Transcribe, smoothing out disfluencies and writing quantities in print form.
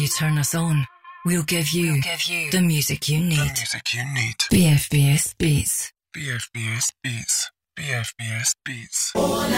you turn us on, we'll give you the music you need. BFBS Beats. BFBS Beats. BFBS Beats.